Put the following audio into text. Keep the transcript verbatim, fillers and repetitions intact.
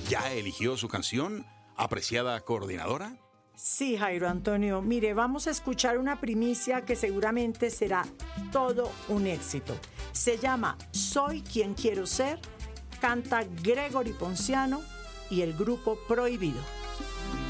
¿Ya eligió su canción, apreciada coordinadora? Sí, Jairo Antonio. Mire, vamos a escuchar una primicia que seguramente será todo un éxito. Se llama Soy quien quiero ser, canta Gregory Ponciano y el grupo Prohibido.